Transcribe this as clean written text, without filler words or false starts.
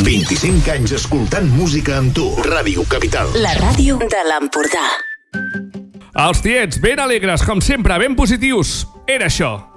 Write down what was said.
25 anys escoltant música amb tu. Ràdio Capital. La ràdio de l'Empordà. Els tiets ben alegres, com sempre, ben positius. Era això.